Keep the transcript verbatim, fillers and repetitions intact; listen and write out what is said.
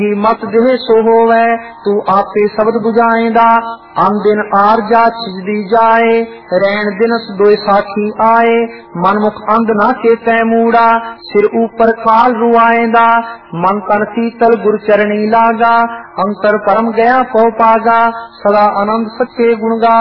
मत देह सो होवे तू आपे शब्द बुझाएंदा। अन दिन आर जा छिजदी जाए रैन दिनस दोय साखी आए। मनमुख अंध ना चेतै मूड़ा सिर ऊपर काल रुआएंदा। मन तन शीतल गुर चरणी लागा अंतर परम गया पौ पागा। सदा आनंद सच्चे गुण गा